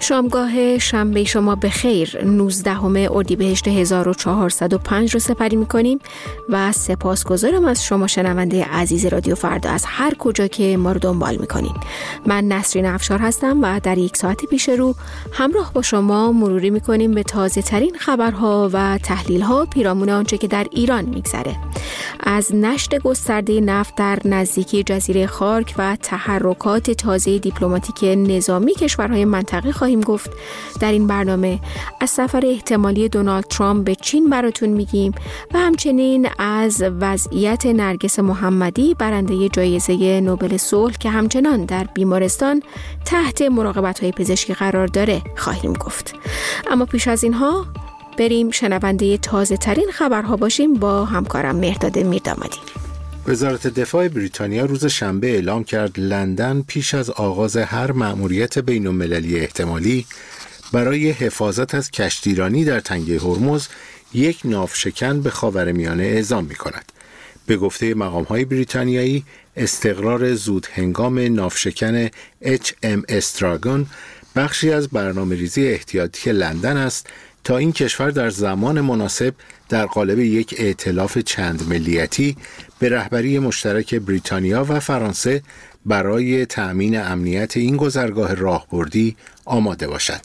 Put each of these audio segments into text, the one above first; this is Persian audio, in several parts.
شامگاه شنبه شما به خیر. 19 اردیبهشت 1405 رو سپری می‌کنیم و سپاسگزارم از شما شنونده عزیز رادیو فردا از هر کجا که ما رو دنبال می‌کنین. من نسرین افشار هستم و در یک ساعت پیش رو همراه با شما مروری می‌کنیم به تازه‌ترین خبرها و تحلیل‌ها پیرامون آنچه که در ایران می‌گذره. از نشت گسترده نفت در نزدیکی جزیره خارک و تحرکات تازه دیپلماتیک نظامی کشورهای منطقه خواهیم گفت. در این برنامه از سفر احتمالی دونالد ترامپ به چین براتون میگیم و همچنین از وضعیت نرگس محمدی برنده جایزه نوبل صلح که همچنان در بیمارستان تحت مراقبت‌های پزشکی قرار داره خواهیم گفت. اما پیش از اینها بریم شنونده تازه ترین خبرها باشیم با همکارم مهرداد میردامادی. وزارت دفاع بریتانیا روز شنبه اعلام کرد لندن پیش از آغاز هر مأموریت بین‌المللی احتمالی برای حفاظت از کشتیرانی در تنگه هرمز یک ناوشکن به خاورمیانه اعزام می‌کند. به گفته مقام‌های بریتانیایی استقرار زود هنگام ناوشکن HMS دراگون بخشی از برنامه‌ریزی احتیاطی لندن است تا این کشور در زمان مناسب در قالب یک ائتلاف چند ملیتی به رهبری مشترک بریتانیا و فرانسه برای تأمین امنیت این گذرگاه راهبردی آماده باشد.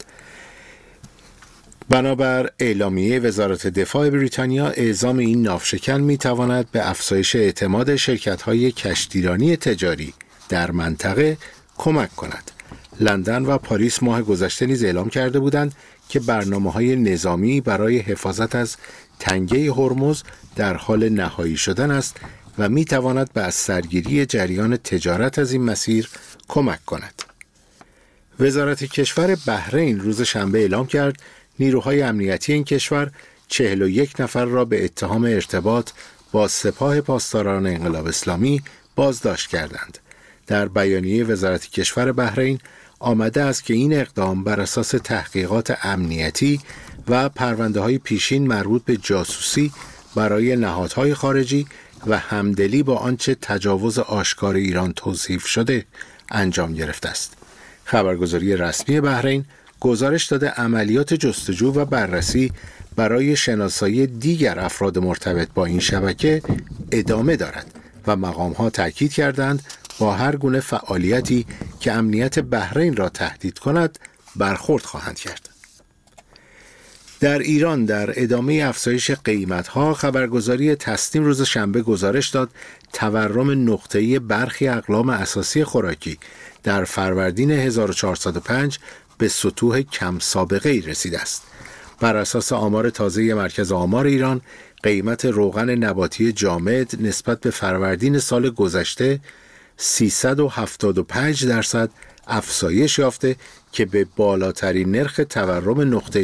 بنابر اعلامیه وزارت دفاع بریتانیا، اعزام این ناوشکن می‌تواند به افزایش اعتماد شرکت‌های کشتیرانی تجاری در منطقه کمک کند. لندن و پاریس ماه گذشته نیز اعلام کرده بودند که برنامه‌های نظامی برای حفاظت از تنگه هرمز در حال نهایی شدن است و می‌تواند به از سرگیری جریان تجارت از این مسیر کمک کند. وزارت کشور بحرین روز شنبه اعلام کرد نیروهای امنیتی این کشور 41 نفر را به اتهام ارتباط با سپاه پاسداران انقلاب اسلامی بازداشت کردند. در بیانیه وزارت کشور بحرین آمده است که این اقدام بر اساس تحقیقات امنیتی و پرونده‌های پیشین مربوط به جاسوسی برای نهادهای خارجی و همدلی با آنچه تجاوز آشکار ایران توصیف شده انجام گرفته است. خبرگزاری رسمی بحرین گزارش داده عملیات جستجو و بررسی برای شناسایی دیگر افراد مرتبط با این شبکه ادامه دارد و مقام‌ها تاکید کردند با هر گونه فعالیتی که امنیت بحرین را تهدید کند برخورد خواهند کرد. در ایران در ادامه افزایش قیمت‌ها خبرگزاری تسنیم روز شنبه گزارش داد تورم نقطه‌ای برخی اقلام اساسی خوراکی در فروردین 1405 به سطوح کم سابقه‌ای رسیده است. بر اساس آمار تازه مرکز آمار ایران، قیمت روغن نباتی جامد نسبت به فروردین سال گذشته 375% افزایش یافته که به بالاترین نرخ تورم نقطه